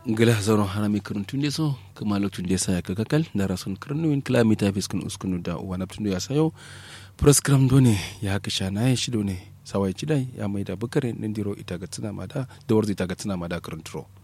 ngala zaro harami kuruntunde so kamalo tunde saya kakakal darason kurnuin kilamita fiskun uskunu da wana tunde ya sayo program done ya kishana ya shido ne sawai cidai ya maida bukare nindiro ita gatsina mada da warzi ita gatsina mada kurunturo